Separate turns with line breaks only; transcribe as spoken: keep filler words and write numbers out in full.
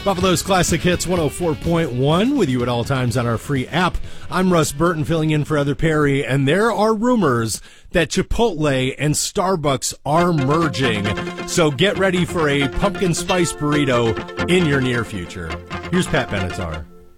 Buffalo's Classic Hits one oh four point one with you at all times on our free app. I'm Russ Burton filling in for Heather Perry, and there are rumors that Chipotle and Starbucks are merging. So get ready for a pumpkin spice burrito in your near future. Here's Pat Benatar.